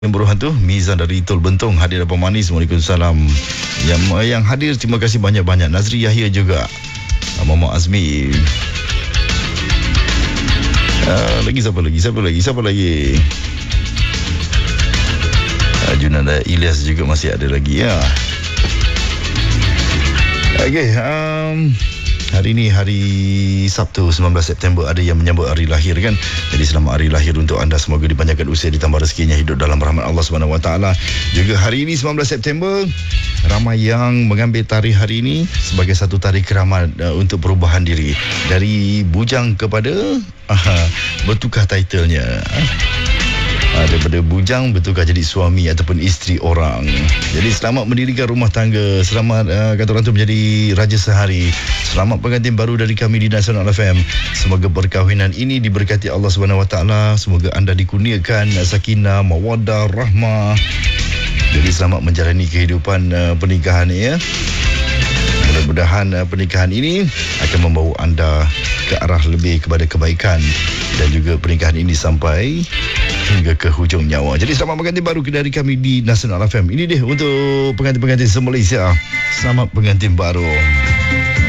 Yang beruhan tu Mizan dari Tol Bentong hadir apa manis. Waalaikumsalam. Yang hadir terima kasih banyak-banyak. Nazri Yahya juga, Mama Azmi. Siapa lagi? Junanda Ilyas juga masih ada lagi ya. Okey, hari ini hari Sabtu 19 September, ada yang menyambut hari lahir kan. Jadi selamat hari lahir untuk anda, semoga dipanjangkan usia, ditambah rezekinya, hidup dalam rahmat Allah Subhanahu Wa Taala. Juga hari ini 19 September, ramai yang mengambil tarikh hari ini sebagai satu tarikh keramat untuk perubahan diri dari bujang kepada bertukar titlenya. Daripada bujang bertukar jadi suami ataupun isteri orang. Jadi selamat mendirikan rumah tangga, selamat kata orang tu menjadi raja sehari. Selamat pengantin baru dari kami di Nasional FM. Semoga perkahwinan ini diberkati Allah Subhanahu Wa Taala. Semoga anda dikurniakan sakinah, mawaddah, rahmah. Jadi selamat menjalani kehidupan pernikahan ya. Mudah-mudahan pernikahan ini akan membawa anda ke arah lebih kepada kebaikan, dan juga pernikahan ini sampai hingga ke hujung nyawa. Jadi selamat pengantin baru dari kami di Nasional FM. Ini dia untuk pengantin-pengantin se-Malaysia. Selamat pengantin baru.